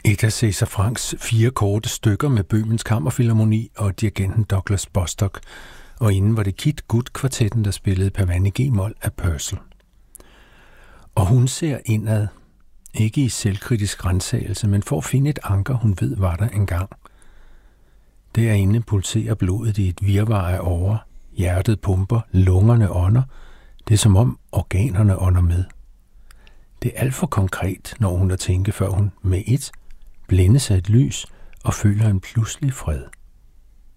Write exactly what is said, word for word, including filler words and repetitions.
Et af César Franks fire korte stykker med Bøhmens Kammerfilharmoni og dirigenten Douglas Bostock, og inden var det Kit Gut-kvartetten, der spillede Pavane G-mol af Purcell. Og hun ser indad, ikke i selvkritisk ransagelse, men for at finde et anker, hun ved var der engang. Derinde pulserer blodet i et virvar af årer, hjertet pumper, lungerne ånder, det er som om organerne ånder med. Det er alt for konkret, når hun at tænke, før hun med et blændes af et lys og føler en pludselig fred.